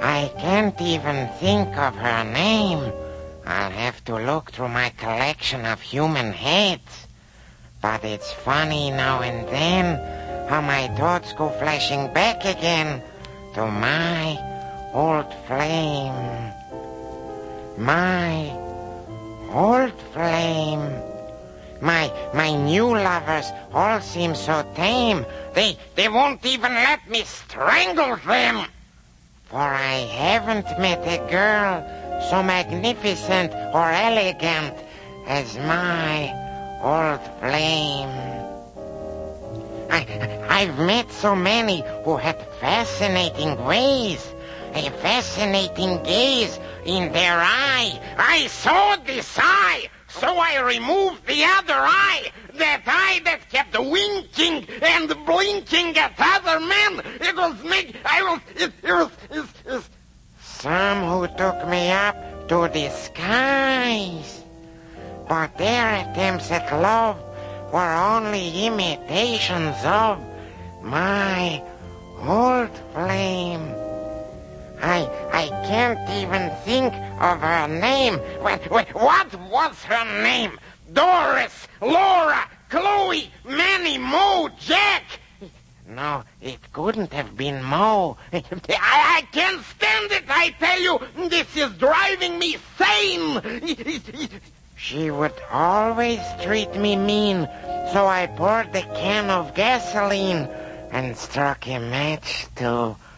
I can't even think of her name. I'll have to look through my collection of human heads. But it's funny now and then how my thoughts go flashing back again to my old flame. My old flame. My new lovers all seem so tame. They won't even let me strangle them. For I haven't met a girl so magnificent or elegant as my old flame. I've met so many who had fascinating ways, a fascinating gaze in their eye. I saw this eye, so I removed the other eye, that eye that kept winking and blinking at other men. It was some who took me up to the skies. But their attempts at love were only imitations of my old flame. I can't even think of her name. What was her name? Doris, Laura, Chloe, Manny, Mo, Jack. No, it couldn't have been Mo. I can't stand it, I tell you. This is driving me sane. She would always treat me mean, so I poured a can of gasoline and struck a match to